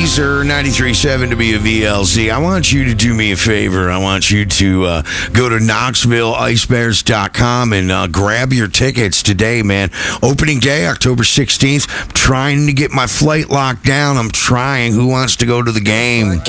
Laser 93.7 WVLZ. I want you to do me a favor. I want you to go to KnoxvilleIcebears.com and grab your tickets today, man. Opening day, October 16th. I'm trying to get my flight locked down. I'm trying. Who wants to go to the game?